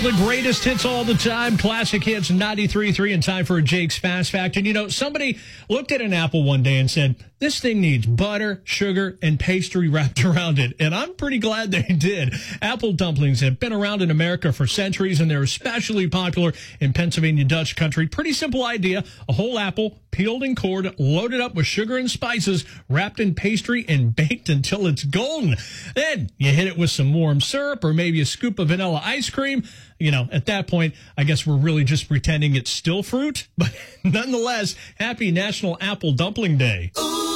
the greatest hits all the time. Classic hits 93.3 and time for a Jake's Fast Fact. And, you know, somebody looked at an apple one day and said, this thing needs butter, sugar, and pastry wrapped around it. And I'm pretty glad they did. Apple dumplings have been around in America for centuries, and they're especially popular in Pennsylvania Dutch country. Pretty simple idea. A whole apple, peeled and cored, loaded up with sugar and spices, wrapped in pastry, and baked until it's golden. Then you hit it with some warm syrup or maybe a scoop of vanilla ice cream. You know, at that point, I guess we're really just pretending it's still fruit. But nonetheless, happy National Apple Dumpling Day.